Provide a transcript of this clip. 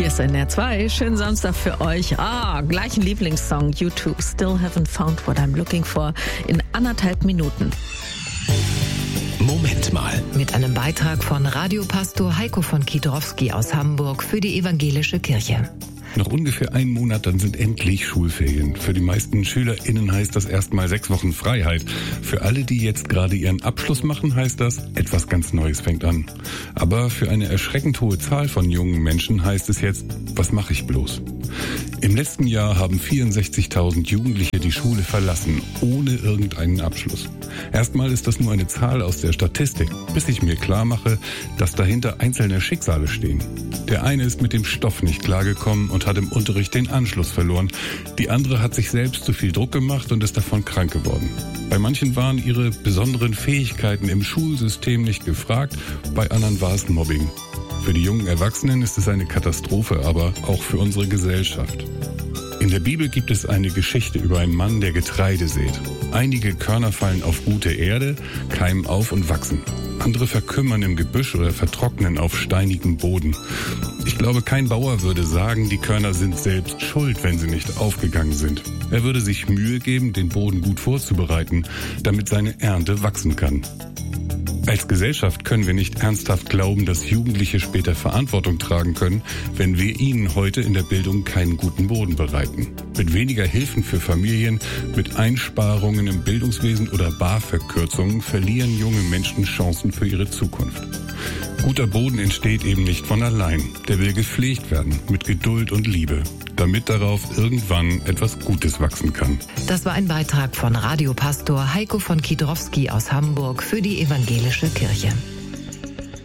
Hier ist NDR 2. Schönen Samstag für euch. Gleich ein Lieblingssong. U2, Still Haven't Found What I'm Looking For in 1,5 Minuten. Moment mal. Mit einem Beitrag von Radiopastor Heiko von Kiedrowski aus Hamburg für die Evangelische Kirche. Noch ungefähr einen Monat, dann sind endlich Schulferien. Für die meisten SchülerInnen heißt das erstmal 6 Wochen Freiheit. Für alle, die jetzt gerade ihren Abschluss machen, heißt das, etwas ganz Neues fängt an. Aber für eine erschreckend hohe Zahl von jungen Menschen heißt es jetzt, was mache ich bloß? Im letzten Jahr haben 64.000 Jugendliche die Schule verlassen, ohne irgendeinen Abschluss. Erstmal ist das nur eine Zahl aus der Statistik, bis ich mir klar mache, dass dahinter einzelne Schicksale stehen. Der eine ist mit dem Stoff nicht klargekommen und hat im Unterricht den Anschluss verloren. Die andere hat sich selbst zu viel Druck gemacht und ist davon krank geworden. Bei manchen waren ihre besonderen Fähigkeiten im Schulsystem nicht gefragt, bei anderen war es Mobbing. Für die jungen Erwachsenen ist es eine Katastrophe, aber auch für unsere Gesellschaft. In der Bibel gibt es eine Geschichte über einen Mann, der Getreide sät. Einige Körner fallen auf gute Erde, keimen auf und wachsen. Andere verkümmern im Gebüsch oder vertrocknen auf steinigem Boden. Ich glaube, kein Bauer würde sagen, die Körner sind selbst schuld, wenn sie nicht aufgegangen sind. Er würde sich Mühe geben, den Boden gut vorzubereiten, damit seine Ernte wachsen kann. Als Gesellschaft können wir nicht ernsthaft glauben, dass Jugendliche später Verantwortung tragen können, wenn wir ihnen heute in der Bildung keinen guten Boden bereiten. Mit weniger Hilfen für Familien, mit Einsparungen im Bildungswesen oder BAföG-Kürzungen verlieren junge Menschen Chancen für ihre Zukunft. Guter Boden entsteht eben nicht von allein. Der will gepflegt werden, mit Geduld und Liebe, damit darauf irgendwann etwas Gutes wachsen kann. Das war ein Beitrag von Radiopastor Heiko von Kiedrowski aus Hamburg für die Evangelische Kirche.